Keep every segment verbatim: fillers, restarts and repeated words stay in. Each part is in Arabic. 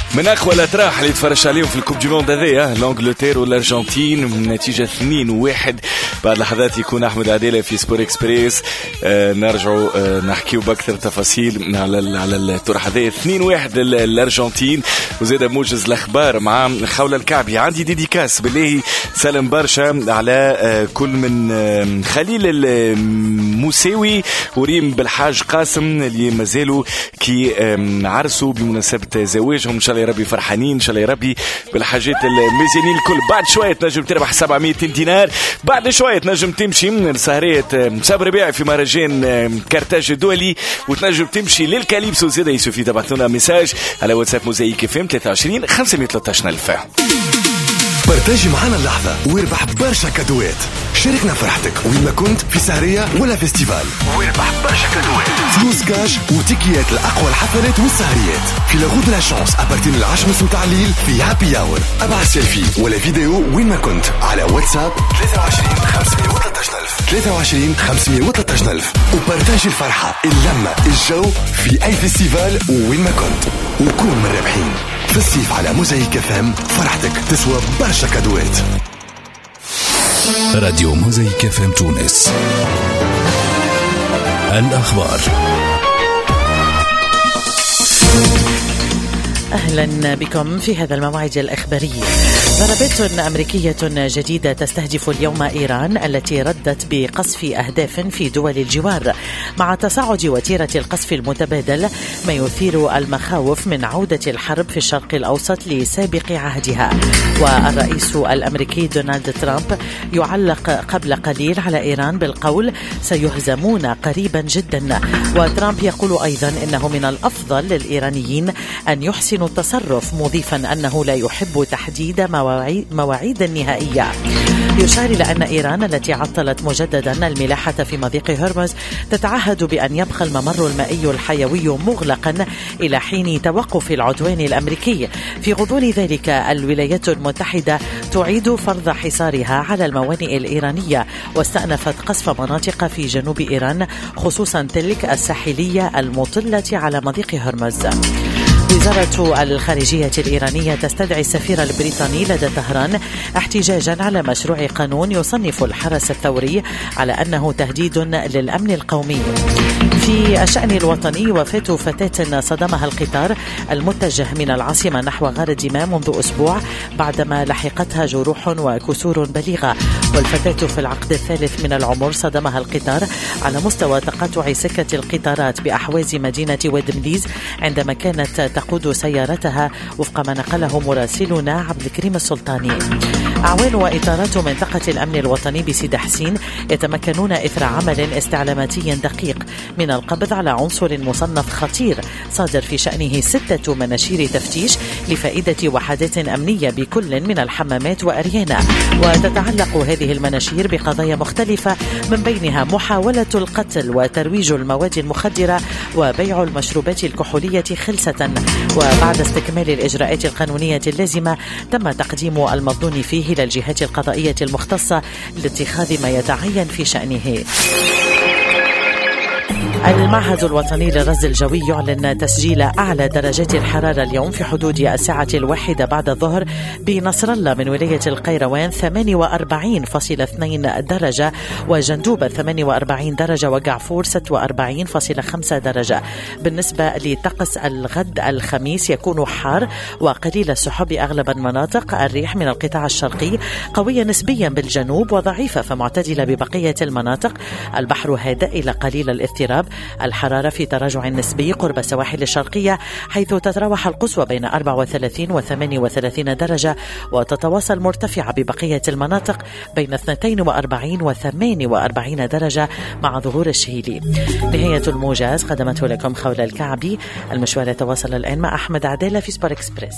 من أقوى الأطراح اللي تفرج عليهم في الكوب دي موند هذايا لانجلتير والأرجنتين، نتيجة اثنين واحد. بعد لحظات يكون أحمد عديلة في سبور إكسبريس. آه نرجعوا آه نحكيو بأكثر تفاصيل على على الطرح هذايا اثنين واحد الأرجنتين. وزيد موجز الأخبار مع خولة الكعبي. عندي ديديكاس بالله سلام برشا على آه كل من آه خليل الموساوي وريم بالحاج قاسم اللي مازالوا كي آه عرسوا بمناسبة زواجهم. إن شاء الله يا ربي فرحانين، إن شاء الله يا ربي بالحاجات الميزانين الكل. بعد شوية تنجم تربح سبعمية دينار، بعد شوية تنجم تمشي من سهرية صبر ربيعي في مهرجان كارتاج الدولي، وتنجم تمشي للكاليبسو. زيادة يسوفي تبعثونا ميساج على واتساب موزايك اف ام ثلاثة وعشرين خمسمية وثلاثة عشر ألف. بارتاجي معنا اللحظة واربح برشا كادوات. شاركنا فرحتك وين ما كنت في سهرية ولا فيستيفال، واربح برشا كادوات، فلوس كاش وتيكيات لأقوى الحفلات والسهريات في لاغود لا شانس أبارتين العشرة متاع الليل في هابي أور. ابعث سيلفي ولا فيديو وين ما كنت على واتساب ثلاثة وعشرين خمسمية وثلاثة عشر ألف ثلاثة وعشرين خمسمية وثلاثة عشر ألف. وبارتاجي الفرحة، اللمة، الجو في أي فيستيفال وين ما كنت، وكون من الرابحين. في الصيف على موزايك اف ام فرحتك تسوى برشا كادوات. راديو موزايك اف ام تونس. الأخبار. أهلا بكم في هذا الموعد الإخباري. ضربات أمريكية جديدة تستهدف اليوم إيران التي ردت بقصف أهداف في دول الجوار، مع تصاعد وتيرة القصف المتبادل ما يثير المخاوف من عودة الحرب في الشرق الأوسط لسابق عهدها. والرئيس الأمريكي دونالد ترامب يعلق قبل قليل على إيران بالقول سيهزمون قريبا جدا. وترامب يقول أيضا إنه من الأفضل للإيرانيين أن يحسنوا التصرف، مضيفا أنه لا يحب تحديد مواعيد نهائية. يشار إلى أن إيران التي عطلت مجددا الملاحة في مضيق هرمز تتعهد بأن يبقى الممر المائي الحيوي مغلقا إلى حين توقف العدوان الأمريكي. في غضون ذلك الولايات المتحدة تعيد فرض حصارها على الموانئ الإيرانية، واستأنفت قصف مناطق في جنوب إيران خصوصا تلك الساحلية المطلة على مضيق هرمز. وزارة الخارجية الإيرانية تستدعي السفير البريطاني لدى طهران احتجاجا على مشروع قانون يصنف الحرس الثوري على أنه تهديد للأمن القومي. في الشأن الوطني، وفاة فتاة صدمها القطار المتجه من العاصمة نحو غار الدماء منذ أسبوع بعدما لحقتها جروح وكسور بليغة. والفتاة في العقد الثالث من العمر صدمها القطار على مستوى تقاطع سكة القطارات بأحواز مدينة ودمليز عندما كانت تقود سيارتها، وفق ما نقله مراسلنا عبد الكريم السلطاني. أعوان وإطارات منطقة الأمن الوطني بسيد حسين يتمكنون إثر عمل استعلاماتي دقيق من القبض على عنصر مصنف خطير صادر في شأنه ستة مناشير تفتيش لفائدة وحدات أمنية بكل من الحمامات وأريانا. وتتعلق هذه المناشير بقضايا مختلفة من بينها محاولة القتل وترويج المواد المخدرة وبيع المشروبات الكحولية خلسة. وبعد استكمال الإجراءات القانونية اللازمة تم تقديم المظنون فيه إلى الجهات القضائية المختصة لاتخاذ ما يتعين في شأنه. المعهد الوطني للرصد الجوي يعلن تسجيل أعلى درجات الحرارة اليوم في حدود الساعة الواحدة بعد الظهر بنصر الله من ولاية القيروان ثمانية وأربعين فاصلة اثنين درجة، وجندوبة ثمانية وأربعين درجة، وقعفور ستة وأربعين فاصلة خمسة درجة. بالنسبة لطقس الغد الخميس يكون حار وقليل السحب أغلب المناطق. الريح من القطاع الشرقي قوية نسبيا بالجنوب وضعيفة فمعتدلة ببقية المناطق. البحر هادئ إلى قليل الاضطراب. الحرارة في تراجع نسبي قرب السواحل الشرقية، حيث تتراوح القصوى بين أربعة وثلاثين وثمانية وثلاثين درجة، وتتواصل مرتفعة ببقية المناطق بين اثنين وأربعين وثمانية وأربعين درجة مع ظهور الشهيلي. نهاية الموجز قدمته لكم خولة الكعبي. المشوار يتواصل الآن مع أحمد عديلة في سبور إكسبريس.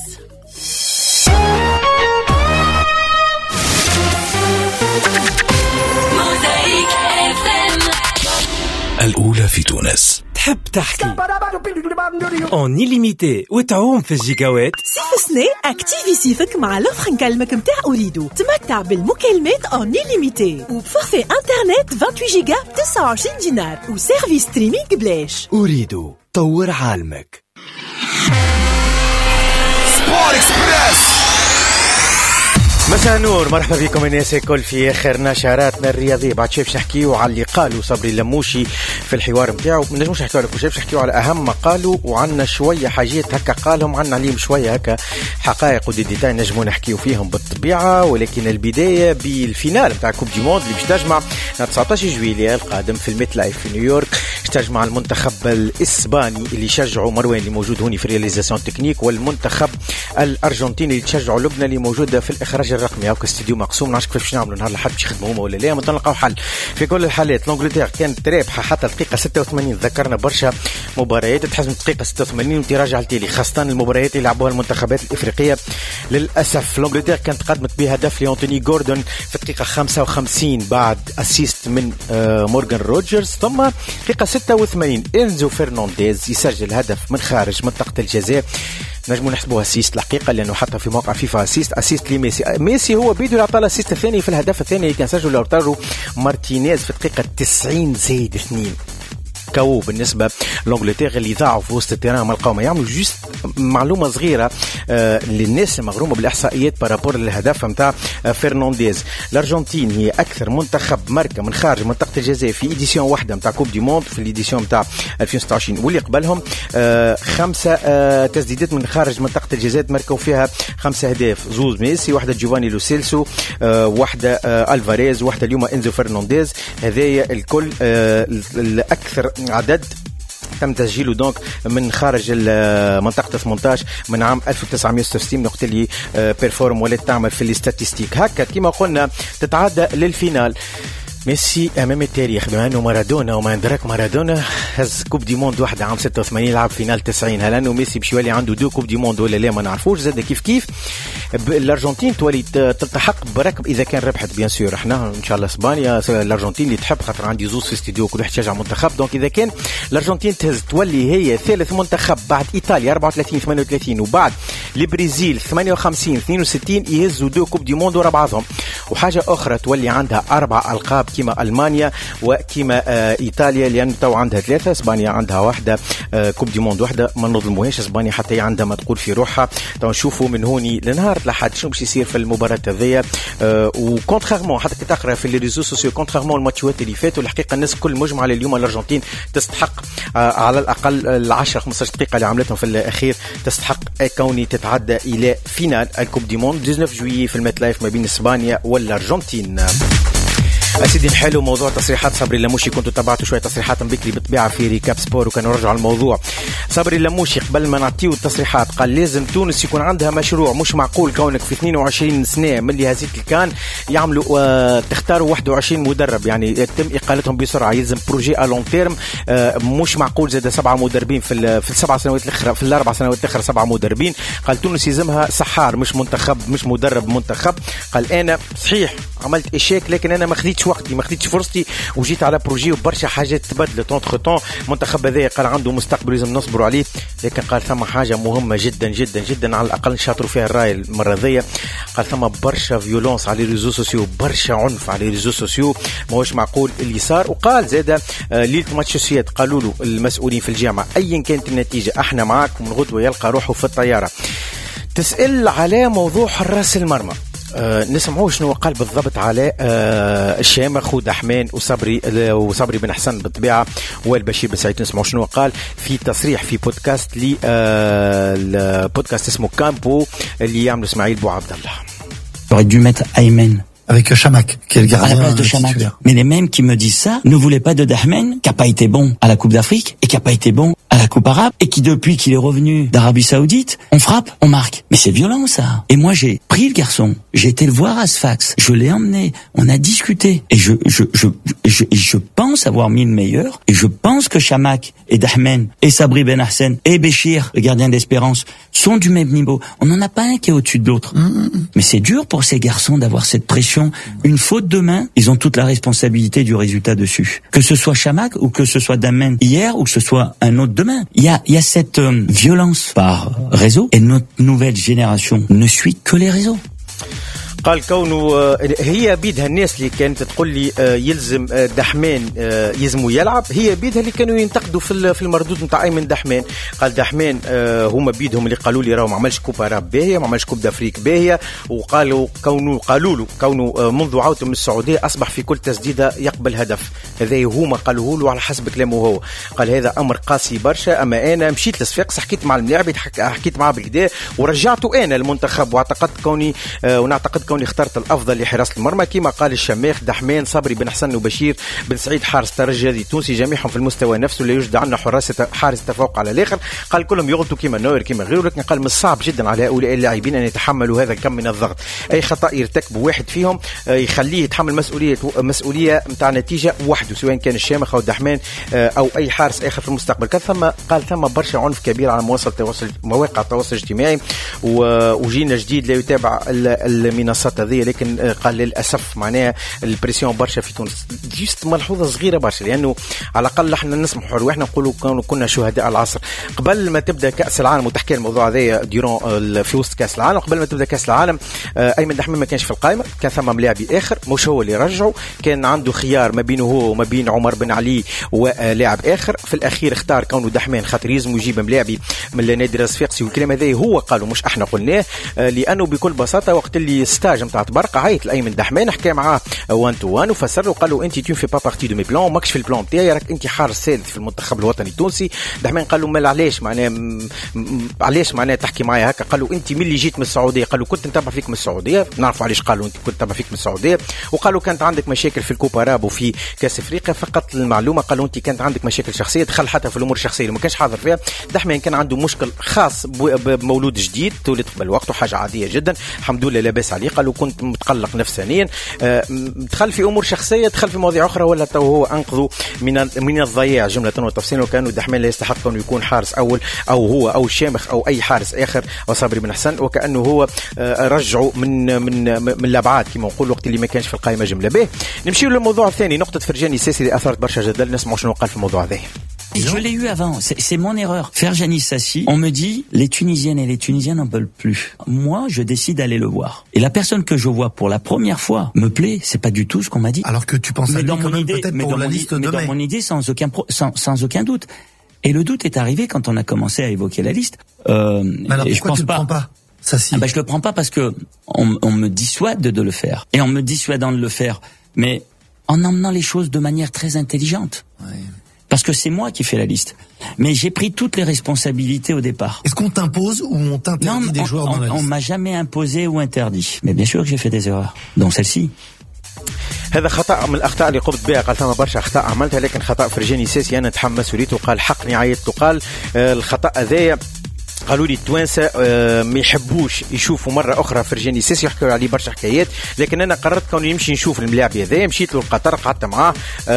الأولى في تونس. تحب تحكي اون إليميتي وتعوم في الجيجاوات؟ صيف سنة اكتيفي صيفك مع لوفر نكلمك متاع أوريدو. تمتع بالمكالمات اون إليميتي وبفورفي انترنت ثمانية وعشرين جيجا تسعة وعشرين دينار وسيرفيس ستريمينغ بلاش. أوريدو، طور عالمك. مساء النور، مرحبا بكم الناس الكل في اخر نشراتنا الرياضيه. بعد شايف نحكيو على اللي قالوا صبري اللموشي في الحوار نتاعو، ما نجموش نحكيو على كل شيء، نحكيو على اهم ما قالوا، وعندنا شويه حاجات هكا قالهم عندنا عليهم شويه هكا حقائق ودي ديتاي نجمو نحكيو فيهم بالطبيعه. ولكن البدايه بالفينال نتاع كوب دي موند اللي باش تجمع تسعطاش جويلية القادم في الميت لايف في نيويورك، تجمع المنتخب الاسباني اللي يشجعوا مروان اللي موجود هوني في رياليزاسيون تكنيك، والمنتخب الارجنتيني اللي تشجعوا لبنى اللي موجوده في الاخراج الرقمي او كاستديو مقسوم. نعرفش كيفاش نعملوا نهار الاحد باش يخدموا هما ولا لا، ما نلقاو حل. في كل الحالات لانجلتير كانت رابحه حتى الدقيقه ستة وثمانين، ذكرنا برشا مباريات تحسم الدقيقه ستة وثمانين وانت راجع التالي، خاصه المباريات اللي لعبوها المنتخبات الافريقيه. للاسف لانجلتير كانت قدمت بهدف لأنتوني جوردون في الدقيقه خمسة وخمسين بعد اسيست من آه مورغان روجرز، ثم دقيقه ستة وثمانين إنزو فرنانديز يسجل هدف من خارج منطقه الجزاء. نجمو نحسبوها اسيست الحقيقه، لانه حتى في موقع فيفا اسيست اسيست لميسي. ميسي هو بيدو اللي عطى الاسيست الثاني في الهدف الثاني اللي كان سجله لوتارو مارتينيز في الدقيقه تسعين زائد اثنين. كاو بالنسبه لانجلتير اللي ضاعوا في وسط التيران ما لقاو ما يعملوا. جوست معلومه صغيره آه للناس المغرومه بالاحصائيات بارابور للهدف نتاع آه فرنانديز. الارجنتين هي اكثر منتخب ماركه من خارج منطقه الجزاء في ايديسيون واحده نتاع كوب دي موند في الايديسيون نتاع ألفين وستة وعشرين، واللي قبلهم آه خمسه آه تسديدات من خارج منطقه الجزاء ماركوا فيها خمسه اهداف، زوز ميسي، واحده جوفاني لو سيلسو، آه واحده آه الفاريز، واحده اليوم انزو فرنانديز. هذايا الكل آه الاكثر عدد تم تسجيله دونك من خارج منطقة ثمانية عشر من عام ألف وتسعمائة وستة وستين، وقت اللي بيرفورم ولا تعمل في الاستاتيستيك هكا كما قلنا تتعدى للفينال. ميسي امام التاريخ، بما انه مارادونا وما ندرك مارادونا هز كوب دي موند واحده عام ستة وثمانين لعب فينال تسعين. هل انه ميسي باش يولي عنده دو كوب دي موند ولا لا ما نعرفوش. زاد كيف كيف الارجنتين تولي تلتحق بركب اذا كان ربحت بيان سور. احنا ان شاء الله اسبانيا الارجنتين اللي تحب، خاطر عندي زوز في استديو كل واحد يشجع منتخب. دونك اذا كان الارجنتين تهز تولي هي ثالث منتخب بعد ايطاليا أربعة وثلاثين ثمانية وثلاثين وبعد البرازيل ثمانية وخمسين اثنين وستين يهزوا دو كوب دي موند ورا بعضهم. وحاجه اخرى تولي عندها اربع القاب كيما المانيا وكيما آه ايطاليا، لان تو عندها ثلاثه، اسبانيا عندها واحده آه كوب دي موند واحده، ما نظلموهاش اسبانيا حتى هي عندها ما تقول في روحها. تو نشوفوا من هوني لنهار الاحد شنو باش يصير في المباراه هذيا. آه وكونترارمون حتى كي تقرا في لي ريزو سوسيو كونترارمون الماتشات اللي فاتوا، الحقيقه الناس الكل مجمع على اليوم الارجنتين تستحق آه على الاقل العشرة خمسة عشر دقيقه اللي عملتهم في الاخير، تستحق كوني تتعدى الى فينال الكوب دي موند تسعة عشر جويي في الميت لايف ما بين اسبانيا والارجنتين. أسيدي نحلو موضوع تصريحات صبري اللموشي. كنتوا تابعتوا شوية تصريحات بكري بالطبيعة في ريكاب سبور وكانوا رجعوا الموضوع. صبري اللموشي قبل ما نعطيو التصريحات قال لازم تونس يكون عندها مشروع، مش معقول كونك في اثنين وعشرين سنة من اللي هزيت الكان يعملوا آه تختاروا واحد وعشرين مدرب، يعني يتم إقالتهم بسرعة، يلزم بروجي ألون تيرم. آه مش معقول زاد سبعة مدربين في في السبع سنوات الأخرى، في الأربع سنوات الأخرى سبعة مدربين. قال تونس يلزمها سحار مش منتخب، مش مدرب منتخب. قال أنا صحيح عملت إشاك لكن أنا ما خديتش وقتي، ما خديتش فرصتي، وجيت على بروجي وبرشا حاجات تبدلت اونتر طون. المنتخب هذا قال عنده مستقبل لازم نصبروا عليه، لكن قال ثم حاجه مهمه جدا جدا جدا على الاقل نشاطروا فيها الراي المره ذي. قال ثم برشا فيولونس على ريزو سوسيو، برشا عنف على ريزو سوسيو، ماهوش معقول اللي صار. وقال زاد ليله ماتش السويد قالوا له المسؤولين في الجامعه ايا كانت النتيجه احنا معاك، ومن غدوه يلقى روحه في الطياره. تسأل على موضوع حراس المرمى، أه نسمعوا شنو قال بالضبط على أه الشامخ ودحمان وصبري وصبري بن حسن بالطبيعه والبشير بن سعيد. نسمعوا شنو قال في تصريح في بودكاست لي أه البودكاست اسمه كامبو اللي يعمل اسماعيل بو عبد الله. J'aurais dû mettre Aymen avec Chamac, qui est le gardien à la place de Chamac. Mais les mêmes qui me disent ça ne voulaient pas de Dahmen, qui a pas été bon à la Coupe d'Afrique et qui a pas été bon à la Coupe arabe, et qui depuis qu'il est revenu d'Arabie Saoudite, on frappe, on marque. Mais c'est violent ça. Et moi j'ai pris le garçon, j'ai été le voir à Sfax, je l'ai emmené, on a discuté, et je je je je, je pense avoir mis le meilleur, et je pense que Chamac et Dahmen et Sabri Ben Hassen et Béchir, le gardien d'Espérance, sont du même niveau. On n'en a pas un qui est au-dessus de l'autre. Mmh. Mais c'est dur pour ces garçons d'avoir cette pression. Une faute demain, ils ont toute la responsabilité du résultat dessus. Que ce soit Chamac ou que ce soit Dahmen hier ou que ce soit un autre demain. Il y a, il y a cette euh, violence par réseau, et notre nouvelle génération ne suit que les réseaux. قال كونه هي بيدها الناس اللي كانت تقول لي يلزم دحمان يلزموا يلعب، هي بيدها اللي كانوا ينتقدوا في في المردود نتاع ايمن دحمان. قال دحمان هما بيدهم اللي قالوا لي راهو ما عملش كوبا راب باهيه، ما عملش كوب دافريك باهيه، وقالوا كونه قالوا له كونه منذ عودته من السعوديه اصبح في كل تسديده يقبل هدف. هذا هما قالوه له على حسب كلامه هو. قال هذا امر قاسي برشا، اما انا مشيت للصفاقس حكيت مع الملاعب حكيت معاه بالكدا ورجعته انا المنتخب، واعتقدت كوني ونعتقد كوني اخترت الافضل لحراسه المرمى كما قال الشماخ دحمان صبري بن حسن وبشير بن سعيد حارس الترجي التونسي جميعهم في المستوى نفسه، لا يوجد عندنا حراس حارس تفوق على الاخر. قال كلهم يغلطوا كما نوير كما غيره، لكن قال من الصعب جدا على هؤلاء اللاعبين ان يتحملوا هذا الكم من الضغط. اي خطا يرتكبوا واحد فيهم يخليه يتحمل مسؤوليه مسؤوليه نتاع نتيجه وحده، سواء كان الشامخ او الدحمان او اي حارس اخر في المستقبل. كان ثم قال ثم برشا عنف كبير على مواصل التواصل مواقع التواصل الاجتماعي، وجينا جديد لا يتابع المنصات هذه، لكن قال للاسف معناها البريسيون برشا في تونس. جيست ملحوظه صغيره برشا، لانه على الاقل احنا نسمحوا رواحنا نقولوا كنا شهداء العصر. قبل ما تبدا كاس العالم وتحكي الموضوع هذا ديرون في وسط كاس العالم، قبل ما تبدا كاس العالم ايمن دحمان ما كانش في القائمه، كان ثم ملاعبي اخر مش هو اللي رجعه، كان عنده خيار ما بينه هو وما بين عمر بن علي ولاعب اخر. في الاخير اختار كونه دحمان خاطر يلزم يجيب ملاعبي من النادي الصفاقسي، والكلام هذا هو قالوا مش احنا قلناه، لانه بكل بساطه وقت اللي ستاج نتاع تبرقه عيط لايمن دحمان حكى معاه وان تو وان وفسر له وقال له انت تو في با بارتي دو مي بلان، ماكش في البلان تاعي، راك انت حارس ثالث في المنتخب الوطني التونسي. دحمان قال له مال علاش معناه علاش معناه تحكي معايا هكا؟ قال له انت ملي جيت من السعوديه، قال له كنت نتابع فيك من السعوديه، نعرف علاش قالوا انت كنت نتابع فيك من السعوديه، وقالوا كانت عندك مشاكل في الكوبا راب وفي كاس افريقيا. فقط المعلومه قالوا انت كانت عندك مشاكل شخصيه، دخل حتى في الامور الشخصيه اللي ما كانش حاضر فيها. دحمان كان عنده مشكل خاص بمولود جديد تولد قبل وقته، حاجه عاديه جدا الحمد لله لاباس عليه. قالوا كنت متقلق نفسانيا، دخل في امور شخصيه، دخل في مواضيع اخرى، ولا تو هو انقذه من من الضياع جمله وتفصيلا. وكانوا دحمان لا يستحق انه يكون حارس اول او هو او الشامخ او اي حارس اخر او صبري بن حسن، وكانه هو رجعوا من من من الابعاد كما نقول وقت اللي ما كانش في القائمه جمله. به نمشيو للموضوع الثاني، نقطه فرجاني الساسي اللي اثرت برشا جدل، نسمعوا شنو قال في الموضوع هذا. Je l'ai eu avant, c'est, c'est mon erreur. Ferjani Sassi, on me dit les Tunisiennes et les Tunisiens n'en veulent plus. Moi, je décide d'aller le voir. Et la personne que je vois pour la première fois me plaît, c'est pas du tout ce qu'on m'a dit. Alors que tu penses mais à lui dans quand mon même idée, peut-être mais pour dans la mon, liste mais de dans mai. mon idée sans aucun pro, sans, sans aucun doute. Et le doute est arrivé quand on a commencé à évoquer la liste. Euh, mais alors et pourquoi je pense tu le pas, prends pas ça si. Ah ben je le prends pas parce que on, on me dissuade de le faire. Et en me dissuadant de le faire, mais en emmenant les choses de manière très intelligente. Ouais. Parce que c'est moi qui fais la liste. Mais j'ai pris toutes les responsabilités au départ. Est-ce qu'on t'impose ou on t'interdit non, des on, joueurs on, dans la liste? On m'a jamais imposé ou interdit. Mais bien sûr que j'ai fait des erreurs, dont celle-ci. هذا خطأ من الأخطاء اللي قمت بها. قال ثم برشا أخطاء عملتها، لكن خطأ فرجاني ساسي أنا نتحمل مسؤوليته. وقال حقني عيطت. قال الخطأ هذايا قالوا لي التوانسه ما يحبوش يشوفوا مره اخرى فرجاني ساسي، يحكوا عليه برشا حكايات، لكن انا قررت كوني نمشي نشوف الملاعب هذا. مشيت له لقطر قعدت معاه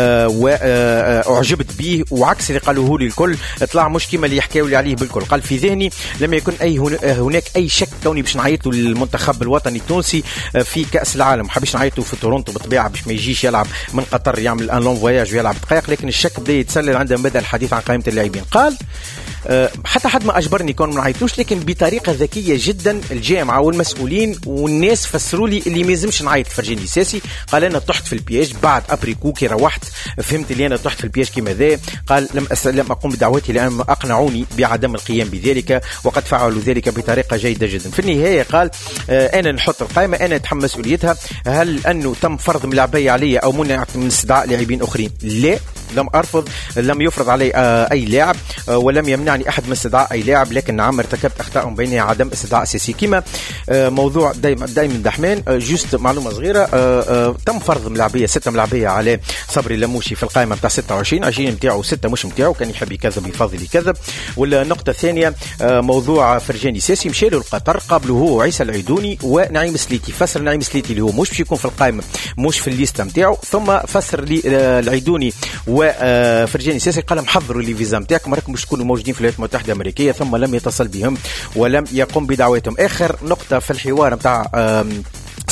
واعجبت به، وعكس اللي قالوه لي الكل طلع مش كيما اللي يحكيوا لي عليه بالكل. قال في ذهني لم يكن اي هناك اي شك كوني باش نعيط له للمنتخب الوطني التونسي في كاس العالم. حبيش نعيط له في تورونتو بالطبيعه باش ما يجيش يلعب من قطر يعمل ان لون فواياج ويلعب دقائق، لكن الشك بدا يتسلل عندما بدا الحديث عن قائمه اللاعبين. قال حتى حد ما اجبرني كون ما نعيطوش، لكن بطريقه ذكيه جدا الجامعه والمسؤولين والناس فسروا لي اللي ما يلزمش نعيط فرجاني ساسي. قال انا طحت في البياج بعد ابريكو كي روحت فهمت اللي انا طحت في البياج كيما ذا. قال لم أس... لم اقوم بدعوتي لان اقنعوني بعدم القيام بذلك، وقد فعلوا ذلك بطريقه جيده جدا. في النهايه قال آه انا نحط القائمه، انا اتحمل مسؤوليتها. هل انه تم فرض ملاعبيه علي او منع من استدعاء لاعبين اخرين؟ لا، لم ارفض، لم يفرض علي آه اي لاعب آه ولم يمنعني احد من استدعاء اي لاعب، لكن نعم ارتكبت اخطاء بينها عدم استدعاء اساسي. كما آه موضوع دايما دايما دحمان آه جوست معلومه صغيره آه آه تم فرض ملاعبيه ستة ملاعبيه على صبري اللموشي في القائمه نتاع ستة وعشرين، عشرين نتاعو ستة مش نتاعو، كان يحب يكذب يفضل يكذب. والنقطه الثانيه آه موضوع فرجاني ساسي مشى له لقطر قبله هو وعيسى العيدوني ونعيم سليتي. فسر نعيم سليتي اللي هو مش باش يكون في القائمه مش في الليسته نتاعو، ثم فسر لي آه العيدوني وفرجاني ساسي قال لهم حضروا لي فيزا نتاعكم راكم باش تكونوا موجودين في الولايات المتحده الامريكيه، ثم لم يتصل بهم ولم يقم بدعوتهم. اخر نقطه في الحوار نتاع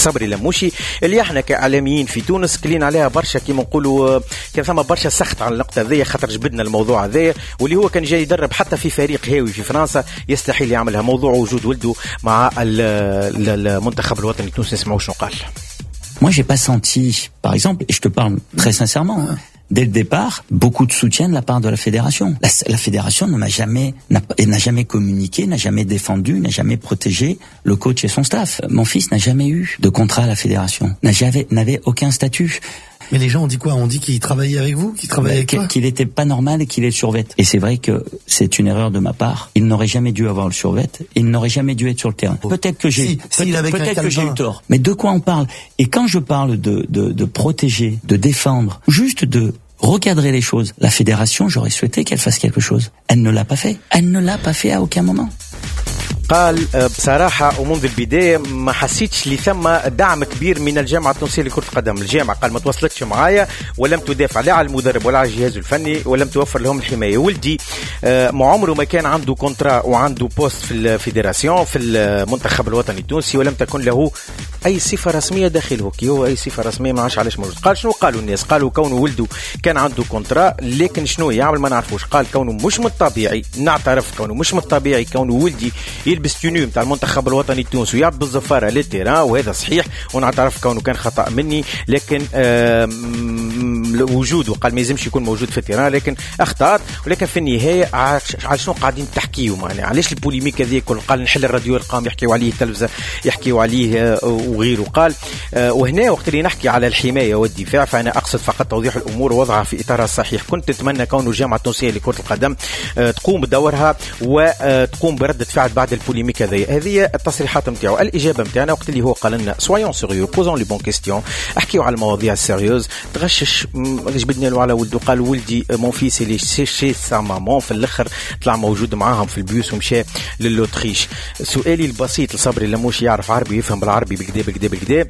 صبري لموشي اللي احنا كاعلاميين في تونس كلين عليها برشا كيما نقولوا كان ثم برشا سخت على النقطه هذه خاطر جبدنا الموضوع هذا واللي هو كان جاي يدرب حتى في فريق هاوي في فرنسا يستحيل يعملها موضوع وجود ولده مع المنتخب الوطني التونسي. نسمعوا شنو قال. Moi, j'ai pas senti, par exemple, et je te parle très sincèrement, dès le départ, beaucoup de soutien de la part de la fédération. La, la fédération ne m'a jamais, n'a, n'a jamais communiqué, n'a jamais défendu, n'a jamais protégé le coach et son staff. Mon fils n'a jamais eu de contrat à la fédération, n'a jamais, n'avait aucun statut. Mais les gens ont dit quoi? On dit qu'il travaillait avec vous, qu'il travaillait avec toi? Qu'il était pas normal et qu'il ait le survêt. Et c'est vrai que c'est une erreur de ma part. Il n'aurait jamais dû avoir le survêt. Il n'aurait jamais dû être sur le terrain. Peut-être que j'ai, si, peut-être, si peut-être que j'ai eu tort. Mais de quoi on parle? Et quand je parle de, de, de protéger, de défendre, juste de recadrer les choses, la fédération, j'aurais souhaité qu'elle fasse quelque chose. Elle ne l'a pas fait. Elle ne l'a pas fait à aucun moment. قال بصراحة ومنذ البداية ما حسيتش لي ثم دعم كبير من الجامعة التونسية لكرة القدم. الجامعة قال ما توصلتش معايا ولم تدافع لا على المدرب ولا على الجهاز الفني ولم توفر لهم الحماية. ولدي ما عمره ما كان عنده كونترا وعنده بوست في الفيدراسيون في المنتخب الوطني التونسي ولم تكن له أي صفة رسمية داخله. كي هو أي صفة رسمية ما عادش علاش موجود. قال شنو قالوا الناس؟ قالوا كونه ولده كان عنده كونترا لكن شنو يعمل ما نعرفوش. قال كونه مش من الطبيعي نعترف كونه مش من الطبيعي كونه ولدي يلبس تونيو نتاع المنتخب الوطني التونسي ويعبد بالزفاره للتيران وهذا صحيح ونعترف كونه كان خطا مني لكن وجوده قال ما يلزمش يكون موجود في التيران لكن اخطات. ولكن في النهايه على شنو قاعدين تحكيوا معنا؟ علاش البوليميك هذه كل قال نحل الراديو القام يحكيوا عليه التلفزه يحكيوا عليه وغيره. قال وهنا وقت اللي نحكي على الحمايه والدفاع فانا اقصد فقط توضيح الامور ووضعها في اطارها الصحيح. كنت اتمنى كونه الجامعه التونسيه لكره القدم تقوم بدورها وتقوم برده فعل بعد البوليميك هذه. هذه التصريحات نتاعو. الاجابه نتاعنا وقت اللي هو قال لنا سويون سيريو بوزون لي بون كيستيون احكيوا على المواضيع السيريوز. تغشش جبدنا له على ولده قال ولدي مون فيس اللي شي سا مامون في الاخر طلع موجود معاهم في البيوس ومشى للأوتريش. سؤالي البسيط لصبري لموشي يعرف عربي يفهم بالعربي بالكدا بالكدا بالكدا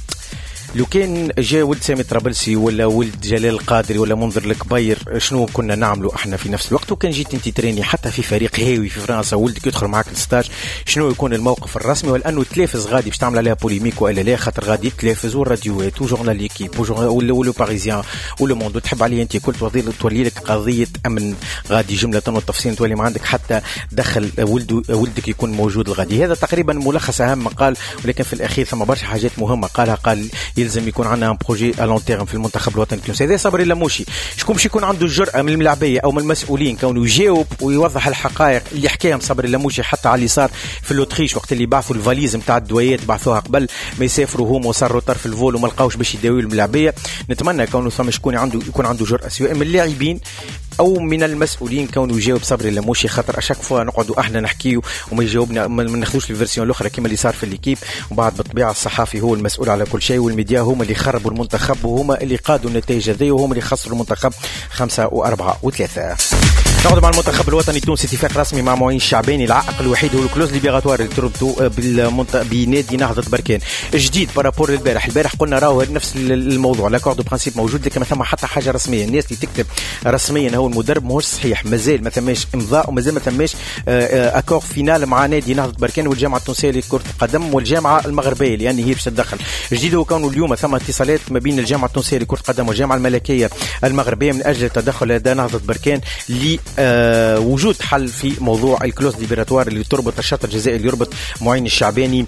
لو كان جاء ولد سامي طرابلسي ولا ولد جلال القادري ولا منذر الكبير شنو كنا نعملوا احنا في نفس الوقت؟ وكان جيت انت تريني حتى في فريق هاوي في فرنسا ولدك يدخل معاك الستاج شنو يكون الموقف الرسمي؟ ولانه تلافز غادي باش تعمل عليها بوليميك والا لا خاطر غادي تلافز والراديوات وجورنال ليكيب ولا ولو باريزيان ولو موندو تحب عليه انت كل تولي لك قضيه امن غادي جمله والتفصيل تولي ما عندك حتى دخل ولد ولدك يكون موجود الغادي. هذا تقريبا ملخص اهم ما قال. ولكن في الاخير ثم برشا حاجات مهمه قالها. قال يلزم يكون عندنا ان بروجي ا لون تيرم في المنتخب الوطني التونسي. هذا صبري لموشي شكون باش يكون عنده الجرأه من الملاعبيه او من المسؤولين كونه يجاوب ويوضح الحقائق اللي حكاهم صبري لموشي حتى على اللي صار في الأوتريش وقت اللي بعثوا الفاليز نتاع الدويات بعثوها قبل ما يسافروا هما وصاروا طرف الفول وما لقاوش باش يداويوا الملاعبيه. نتمنى كونه ثم شكون عنده يكون عنده جرأه سواء من اللاعبين او من المسؤولين كونه يجاوب صبري لموشي خاطر اشاك فوا نقعدوا احنا نحكيو وما يجاوبنا ما ناخذوش الفيرسيون الاخرى كما اللي صار في الليكيب. وبعد بالطبيعه الصحافي هو المسؤول على كل شيء والميديا هما اللي خربوا المنتخب وهما اللي قادوا النتائج هذه وهما اللي خسروا المنتخب خمسة وأربعة وثلاثة. نقعد مع المنتخب الوطني التونسي اتفاق رسمي مع معين الشعباني. العائق الوحيد هو الكلوز ليبيغاتوار اللي تربطوا بالمنت... بنادي نهضة بركان جديد بارابور البارح. البارح قلنا راهو نفس الموضوع لاكور دو برانسيب موجود لكن ما ثم حتى حاجه رسميه. الناس اللي تكتب رسميا هو المدرب ماهوش صحيح. مازال ما ثماش امضاء ومازال ما ثماش اكور فينال مع نادي نهضة بركان والجامعه التونسيه لكره القدم والجامعه المغربيه لان هي باش تتدخل. جديد هو كونه اليوم ثم اتصالات ما بين الجامعه التونسيه لكره القدم والجامعه الملكيه المغربيه من اجل التدخل لدى نهضة بركان ل وجود حل في موضوع الكلوز ليبراتوار اللي تربط الشرط الجزائي اللي يربط معين الشعباني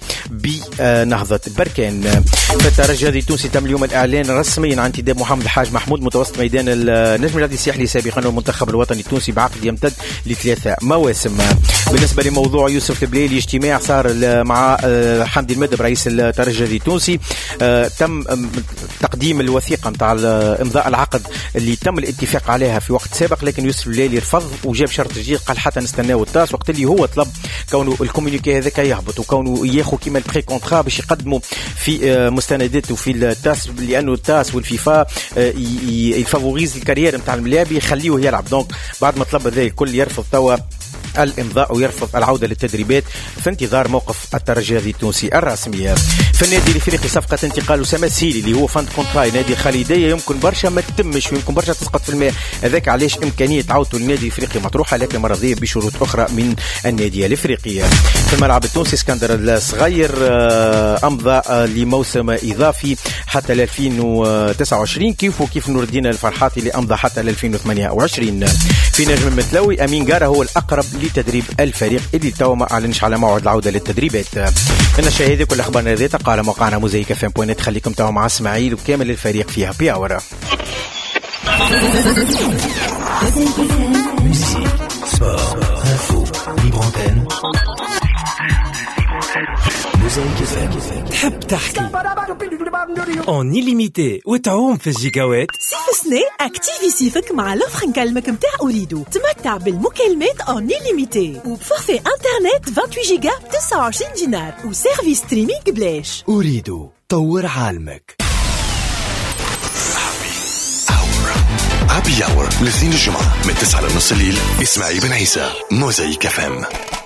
بنهضة بركان. فالترجي الرياضي التونسي تم اليوم الاعلان رسميا عن انتداب محمد الحاج محمود متوسط ميدان النجم الرياضي الساحلي سابقا والمنتخب الوطني التونسي بعقد يمتد لثلاثة مواسم. بالنسبه لموضوع يوسف البليلي اجتماع صار مع حمدي المدب رئيس الترجي الرياضي التونسي تم تقديم الوثيقه نتاع امضاء العقد اللي تم الاتفاق عليها في وقت سابق لكن يوسف البليلي رفض وجاب شرط جديد قال حتى نستناو التاس وقت اللي هو طلب كونه الكومونيكي هذاك يهبط وكونه ياخذ كيما البري كونترا باش يقدموا في مستنداته في التاس لانه التاس والفيفا يفافوريز الكارير نتاع الملاعب يخليه يلعب. دونك بعد ما طلب هذا الكل يرفض توا الإمضاء ويرفض العودة للتدريبات في انتظار موقف الترجي التونسي الرسمي. في النادي الافريقي صفقة انتقال أسامة سيلي اللي هو فند كونتراي نادي الخالدية يمكن برشا ما تتمش ويمكن برشا تسقط في الماء، هذاك علاش إمكانية عودته للنادي الافريقي مطروحة لكن مرضية بشروط أخرى من النادي الافريقي. في الملعب التونسي اسكندر الصغير أمضى لموسم إضافي حتى ل ألفين وتسعة وعشرين كيف وكيف نور الدين الفرحاتي اللي أمضى حتى ل ألفين وثمانية وعشرين. في نجم المتلوي أمين جارة هو الأقرب لتدريب الفريق اللي تو ما أعلنش على موعد العودة للتدريبات. النشاهد هذه كل أخبارنا هذه تقع على موقعنا موزايك اف ام دوت نت. خليكم توا مع اسماعيل وكامل الفريق فيها هابي اور. تحب تحكي اون illimité وتعوم في الجيجاوات. صيف سنة اكتيفي صيفك مع لوفر نكلمك متاع أريدو. تمتع بالمكالمات اون illimité وبفورفي انترنت ثمانية وعشرين جيجا تسعة وعشرين دينار وسيرفيس ستريمينغ بلاش. أريدو طور عالمك. هابي اور من الاثنين الجمعة من تسعة لنص الليل. اسماعيل بن عيسى موزايك اف ام.